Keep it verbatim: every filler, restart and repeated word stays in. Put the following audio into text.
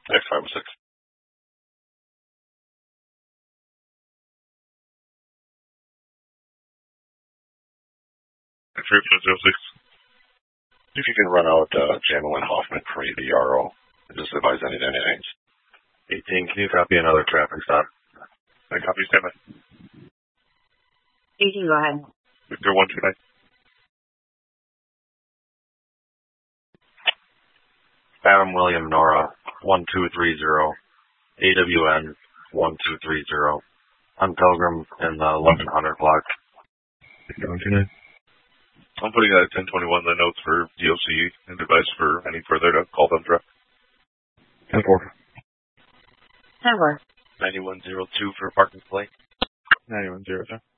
X five oh six. X three five zero six. If you can run out uh, Jamelin Hoffman for me, the R O, just advise any any names. eighteen, can you copy another traffic stop? I copy seven. eighteen, go ahead. Victor one two nine. Adam William Nora one two three zero. A W N one two three zero. On Pilgrim in the eleven hundred block. Victor one two nine. I'm putting that at ten twenty-one the notes for D O C and advice for any further to call them direct. ten four. ten four. ninety-one oh two for parking plate. ninety-one oh two.